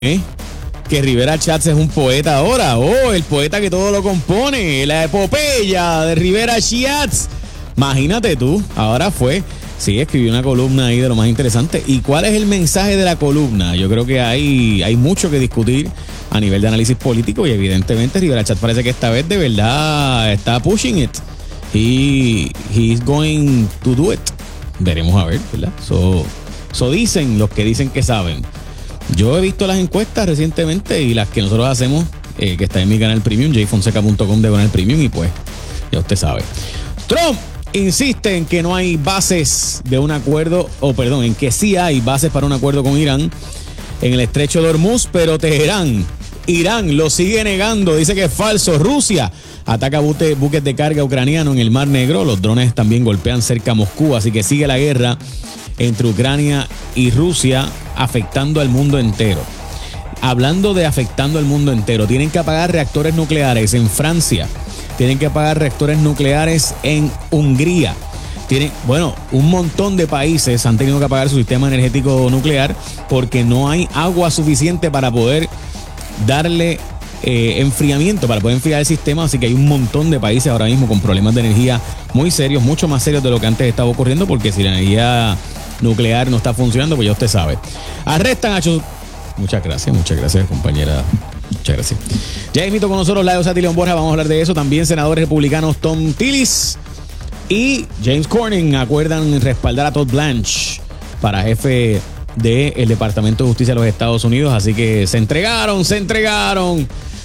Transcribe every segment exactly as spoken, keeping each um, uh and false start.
¿Eh? Que Rivera Chats es un poeta ahora. Oh, el poeta que todo lo compone. La epopeya de Rivera Chats. Imagínate tú, ahora fue. Sí, escribió una columna ahí de lo más interesante. ¿Y cuál es el mensaje de la columna? Yo creo que hay, hay mucho que discutir a nivel de análisis político y evidentemente Rivera Chats parece que esta vez de verdad está pushing it. He, he's going to do it. Veremos a ver, ¿verdad? So, so dicen los que dicen que saben. Yo he visto las encuestas recientemente y las que nosotros hacemos, eh, que está en mi canal premium, jay fonseca punto com de canal premium, y pues, ya usted sabe. Trump insiste en que no hay bases de un acuerdo, o perdón, en que sí hay bases para un acuerdo con Irán en el estrecho de Hormuz, pero Teherán, Irán lo sigue negando, dice que es falso. Rusia ataca bute, buques de carga ucraniano en el Mar Negro, los drones también golpean cerca a Moscú, así que sigue la guerra entre Ucrania y Rusia afectando al mundo entero. Hablando de afectando al mundo entero, tienen que apagar reactores nucleares en Francia, tienen que apagar reactores nucleares en Hungría. Tienen, bueno, un montón de países han tenido que apagar su sistema energético nuclear porque no hay agua suficiente para poder darle eh, enfriamiento, para poder enfriar el sistema, así que hay un montón de países ahora mismo con problemas de energía muy serios, mucho más serios de lo que antes estaba ocurriendo, porque si la energía nuclear no está funcionando, pues ya usted sabe. Arrestan a Chus... Muchas gracias, muchas gracias, compañera. Muchas gracias. Ya invito con nosotros Laio Sati León Borja, vamos a hablar de eso. También senadores republicanos Tom Tillis y James Cornyn acuerdan respaldar a Todd Blanche para jefe del Departamento de Justicia de los Estados Unidos. Así que se entregaron, se entregaron.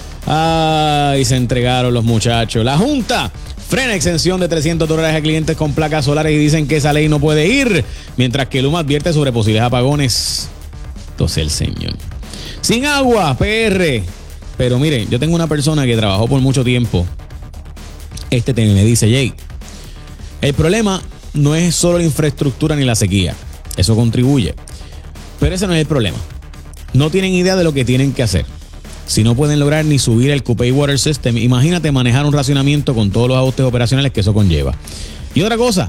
Ay, se entregaron los muchachos. La Junta frena exención de trescientos dólares a clientes con placas solares y dicen que esa ley no puede ir, mientras que Luma advierte sobre posibles apagones. Entonces el señor. Sin agua, P R. Pero miren, yo tengo una persona que trabajó por mucho tiempo este tema y me dice, Jay, el problema no es solo la infraestructura ni la sequía. Eso contribuye. Pero ese no es el problema. No tienen idea de lo que tienen que hacer. Si no pueden lograr ni subir el Cupay Water System, imagínate manejar un racionamiento con todos los ajustes operacionales que eso conlleva. Y otra cosa,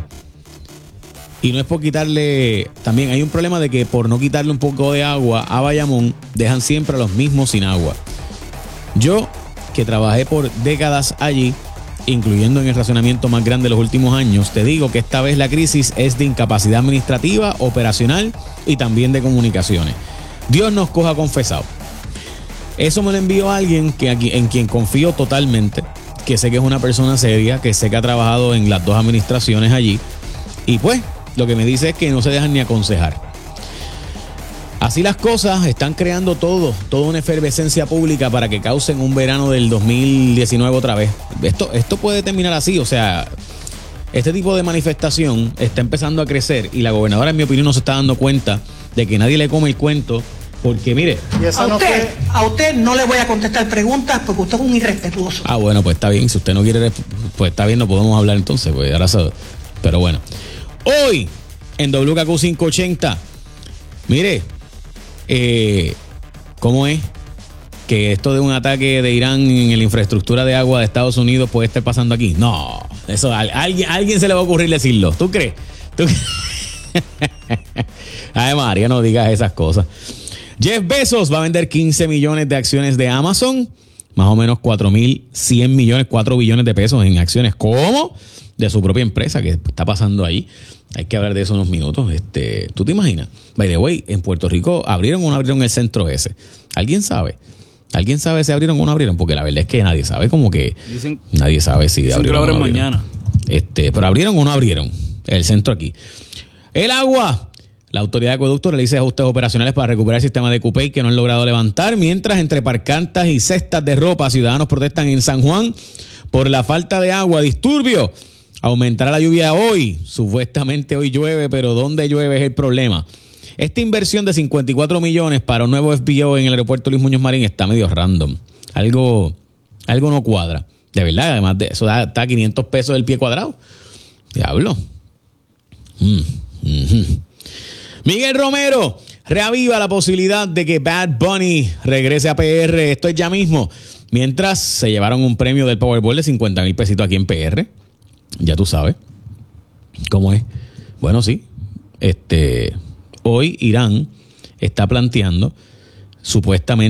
y no es por quitarle, también hay un problema de que por no quitarle un poco de agua a Bayamón, dejan siempre a los mismos sin agua. Yo, que trabajé por décadas allí, incluyendo en el racionamiento más grande de los últimos años, te digo que esta vez la crisis es de incapacidad administrativa, operacional y también de comunicaciones. Dios nos coja confesado. Eso me lo envió alguien que, en quien confío totalmente, que sé que es una persona seria, que sé que ha trabajado en las dos administraciones allí. Y pues, lo que me dice es que no se dejan ni aconsejar. Así las cosas, están creando todo, toda una efervescencia pública para que causen un verano del dos mil diecinueve otra vez. Esto, esto puede terminar así, o sea, este tipo de manifestación está empezando a crecer y la gobernadora, en mi opinión, no se está dando cuenta de que nadie le come el cuento. Porque mire, a usted, a usted no le voy a contestar preguntas porque usted es un irrespetuoso. Ah, bueno, pues está bien. Si usted no quiere, pues está bien, no podemos hablar entonces. Pues ahora sabe. Pero bueno, hoy en W K Q quinientos ochenta, mire, eh, ¿cómo es que esto de un ataque de Irán en la infraestructura de agua de Estados Unidos puede estar pasando aquí? No, eso a alguien, a alguien se le va a ocurrir decirlo. ¿Tú crees? ¿Tú crees? Ay, María, no digas esas cosas. Jeff Bezos va a vender quince millones de acciones de Amazon, más o menos cuatro mil cien millones, cuatro billones de pesos en acciones. ¿Cómo? De su propia empresa. ¿Qué está pasando ahí? Hay que hablar de eso unos minutos. Este, ¿tú te imaginas? By the way, en Puerto Rico abrieron o no abrieron el centro ese. ¿Alguien sabe? ¿Alguien sabe si abrieron o no abrieron? Porque la verdad es que nadie sabe, como que dicen, nadie sabe si dicen abrieron que lo abren o no abrieron. mañana. Este, pero abrieron o no abrieron el centro aquí. El agua. La autoridad de acueducto realiza ajustes operacionales para recuperar el sistema de Cupay que no han logrado levantar, mientras entre parcantas y cestas de ropa ciudadanos protestan en San Juan por la falta de agua. Disturbio. Aumentará la lluvia hoy. Supuestamente hoy llueve, pero ¿dónde llueve es el problema? Esta inversión de cincuenta y cuatro millones para un nuevo F B O en el aeropuerto Luis Muñoz Marín está medio random. Algo, algo no cuadra. De verdad, además de eso da, está a quinientos pesos el pie cuadrado. Diablo. Mm, mm-hmm. Miguel Romero reaviva la posibilidad de que Bad Bunny regrese a P R. Esto es ya mismo. Mientras se llevaron un premio del Powerball de cincuenta mil pesitos aquí en P R. Ya tú sabes cómo es. Bueno, sí. Este, hoy Irán está planteando supuestamente